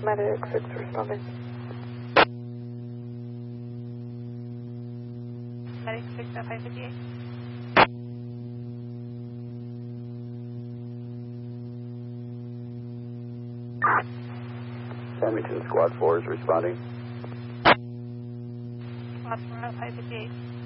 Medic 6 responding. Medic 6 at 558. Edmonton Squad 4 is responding. Squad 4 at 558.